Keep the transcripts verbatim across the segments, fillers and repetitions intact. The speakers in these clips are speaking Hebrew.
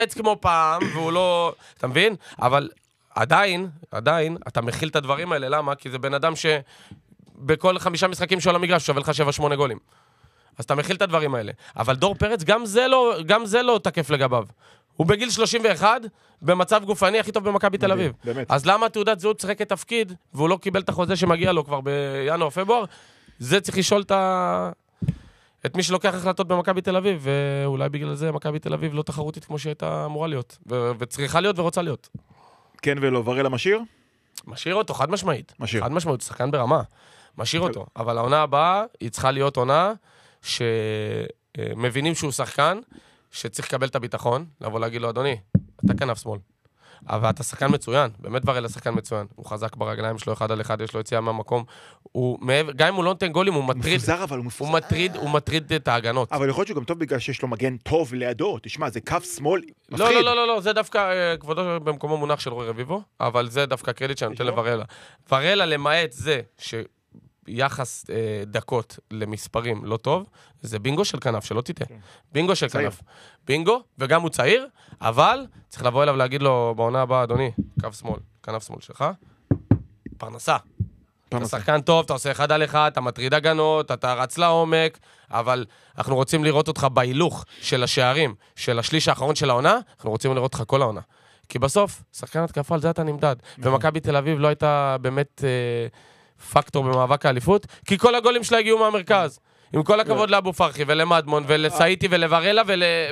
מתפוצץ כמו פעם, והוא לא... אתה מבין? אבל עדיין, עדיין, אתה מכיל את הדברים האלה, למה? כי זה בן אדם שבכל חמישה משחקים של המגרש שווה לך שבע שמונה גולים. אז אתה מכיל את הדברים האלה. אבל דור פרץ, גם זה לא, גם זה לא תקף לגביו. הוא בגיל שלושים ואחת, במצב גופני הכי טוב במכבי תל אביב. באמת. אז למה תעודת זהות שחקת תפקיד, והוא לא קיבל את החוזה שמגיע לו כבר בינואר, פברואר? זה צריך לשאול את ה... את מי שלוקח החלטות במכבי תל אביב, ואולי בגלל זה מכבי תל אביב לא תחרותית כמו שהייתה אמורה להיות, ו- וצריכה להיות ורוצה להיות. כן ולא, ורלה משאיר? משאיר אותו, חד משמעית. משאיר. חד משמעית, שחקן ברמה. משאיר אותו. אבל העונה הבאה, היא צריכה להיות עונה שמבינים שהוא שחקן, שצריך לקבל את הביטחון, לבוא להגיד לו, אדוני, אתה כנף שמאל. אבל אתה שחקן מצוין, באמת ורלה שחקן מצוין. הוא חזק ברגליים שלו, אחד על אחד, יש לו יציאה מהמקום. הוא, גם אם הוא לא נותן גולים, הוא מטריד. מפוזר, אבל הוא מפוזר. הוא מטריד, הוא מטריד את ההגנות. אבל יכול להיות שהוא גם טוב בגלל שיש לו מגן טוב לידו. תשמע, זה קו שמאל מפחיד. לא, לא, לא, לא, זה דווקא כבודו במקומו מונח של רוי רביבו, אבל זה דווקא קרדיט שאני נותן לוורלה. ורלה, למעט זה שיחס דקות למספרים לא טוב, זה בינגו של כנף, שלא תיתה. בינגו של כנף. בינגו, וגם הוא צעיר, אבל צריך לבוא אליו להגיד לו בעונה הבאה, אדוני, קו שמאל, כנף שמאל שלך, פרנסה. אתה שחקן טוב, אתה עושה אחד על אחד, אתה מטריד הגנות, אתה רץ לעומק, אבל אנחנו רוצים לראות אותך בהילוך של השערים, של השליש האחרון של העונה, אנחנו רוצים לראות אותך כל העונה. כי בסוף, שחקן התקפה, על זה אתה נמדד. ומכבי תל אביב לא הייתה באמת אה, פקטור במאבק האליפות, כי כל הגולים שלה הגיעו מהמרכז. עם כל הכבוד לאבו פרחי ולמדמון ולסאיטי ולוורלה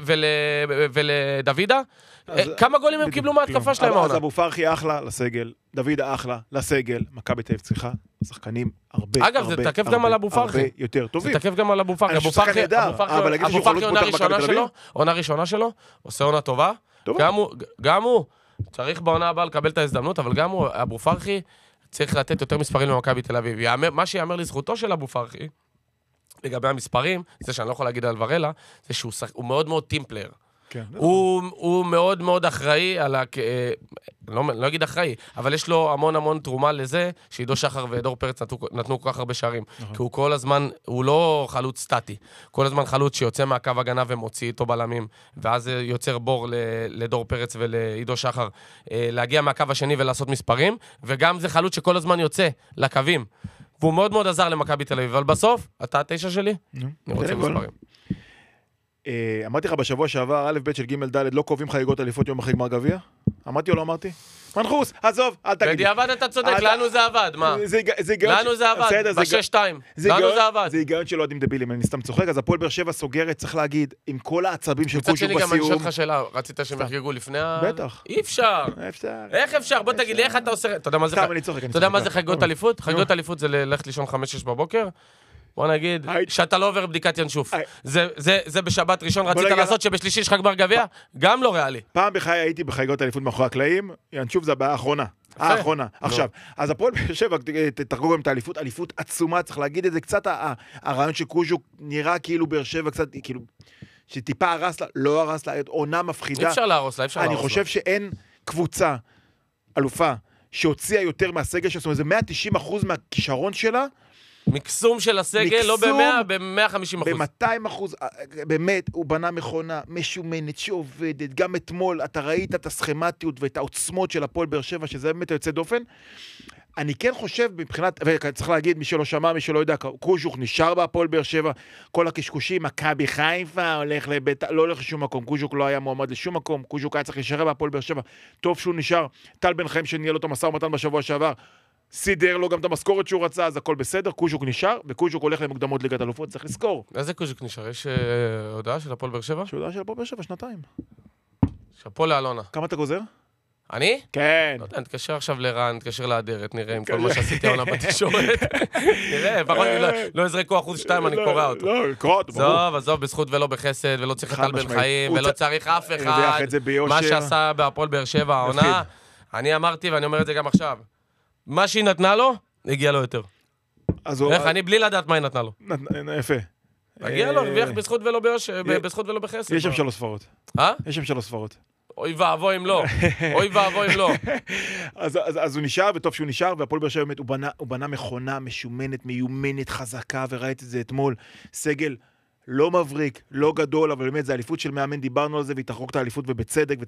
ולדוידה, כמה גולים הם קיבלו מההתקפה שלהם העונה? אז אבו פרחי אחלה לסגל, דוידה אחלה לסגל, מכבי תל אביב צריכה שחקנים הרבה, אגב, זה תקף גם על אבו פרחי. הרבה יותר טובים. זה תקף גם על אבו פרחי. אני חושב ששחקן נהדר, אבל להגיד שהוא חלוץ פותח מכבי תל אביב? עונה ראשונה שלו, עושה עונה טובה. גם הוא, צריך בעונה הבאה לקבל את ההזדמנות, אבל גם הוא, אבו פרחי, צריך לתת יותר מספרים למכבי תל אביב. מה שיאמר לזכותו של אבו פרחי, לגבי המספרים, זה שאני לא יכול להגיד על ורלה, זה שהוא הוא מאוד מאוד טימפלר. כן. הוא, הוא מאוד מאוד אחראי על ה... לא, לא אגיד אחראי, אבל יש לו המון המון תרומה לזה, שעידו שחר ודור פרץ נתנו, נתנו כל כך הרבה שערים. כי הוא כל הזמן, הוא לא חלוץ סטטי. כל הזמן חלוץ שיוצא מהקו הגנה ומוציא איתו בלמים, ואז יוצר בור לדור פרץ ולעידו שחר להגיע מהקו השני ולעשות מספרים, וגם זה חלוץ שכל הזמן יוצא לקווים. והוא מאוד מאוד עזר למכבי תל אביב, אבל בסוף, אתה התשע שלי, אני רוצה מספרים. אמרתי לך בשבוע שעבר, א' ב' של ג' ד' לא קובעים חגיגות אליפות יום אחרי גמר גביע? אמרתי או לא אמרתי? מנחוס, עזוב, אל תגיד. בדיעבד אתה צודק, לנו זה עבד, מה? לנו זה עבד, בשש שתיים. לנו זה עבד. זה היגיון שלא יודעים דבילים, אני סתם צוחק, אז הפועל באר שבע סוגרת, צריך להגיד, עם כל העצבים של קושוק בסיום. מצד שני גם אני שואל לך שאלה, רצית שהם יחגגו לפני ה... בטח. אי אפשר. איך אפשר? בוא תגיד לי, איך אתה עושה... אתה יודע מה זה חגיגות אליפות? חגיגות אליפות זה ללכת לישון חמש שש בבוקר. בוא נגיד, שאתה לא עובר בדיקת ינשוף. זה בשבת ראשון רצית לעשות שבשלישי יש לך גמר גביע? גם לא ריאלי. פעם בחיי הייתי בחגיגות אליפות מאחורי הקלעים, ינשוף זה הבעיה האחרונה. האחרונה. עכשיו, אז הפועל באר שבע, תחגוג גם את האליפות, אליפות עצומה, צריך להגיד את זה, קצת הרעיון שקוז'וק נראה כאילו באר שבע קצת, כאילו, שטיפה הרס לה, לא הרס לה, עונה מפחידה. אי אפשר להרוס לה, אי אפשר להרוס לה. אני חושב שאין קבוצה, אלופה, שהוציאה יותר מהסגל, זאת אומרת, זה מאה ותשעים אחוז מהכישרון שלה, מקסום של הסגל, לא ב-מאה, ב-מאה וחמישים אחוז. ב-מאתיים אחוז, באמת, הוא בנה מכונה משומנת שעובדת. גם אתמול, אתה ראית את הסכמטיות ואת העוצמות של הפועל באר שבע, שזה באמת יוצא דופן. אני כן חושב, מבחינת, וצריך להגיד, מי שלא שמע, מי שלא יודע, קוז'וק נשאר בהפועל באר שבע, כל הקשקושים, מכבי חיפה, הולך לבית, לא הולך לשום מקום, קוז'וק לא היה מועמד לשום מקום, קוז'וק היה צריך להישאר בהפועל באר שבע, טוב שהוא נשאר, טל בן חיים שניהל אותו משא ומתן בשבוע שעבר, סידר לו גם את המשכורת שהוא רצה, אז הכל בסדר, קוז'וק נשאר, וקוז'וק הולך למוקדמות ליגת אלופות, צריך לזכור. איזה קוז'וק נשאר? יש הודעה של הפועל באר שבע? יש הודעה של הפועל באר שבע, שנתיים. שאפו לאלונה. כמה אתה גוזר? אני? כן. לא יודע, נתקשר עכשיו לרן, נתקשר לאדרת, נראה עם כל מה שעשיתי העונה בתקשורת. נראה, פחות לא יזרקו אחוז שתיים, אני קורא אותו. לא, קורא אותו, ברור. עזוב, עזוב, בזכות ולא בחסד, ולא צריך את טל בן חיים, ולא צריך אף אחד. מה שעשה בהפועל באר שבע העונה, אני אמרתי ואני אומר את זה גם עכשיו. מה שהיא נתנה לו, הגיע לו יותר. איך, אני בלי לדעת מה היא נתנה לו. יפה. הגיע לו, הרוויח בזכות ולא בחסד. יש שם שלוש ספרות. אה? יש שם שלוש ספרות. אוי ואבוי אם לא, אוי ואבוי אם לא. אז, אז, אז הוא נשאר, וטוב שהוא נשאר, והפועל באר שבע באמת, הוא בנה, הוא בנה מכונה משומנת, מיומנת, חזקה, וראית את זה אתמול, סגל לא מבריק, לא גדול, אבל באמת זה אליפות של מאמן, דיברנו על זה, והיא תחרוק את האליפות ובצדק,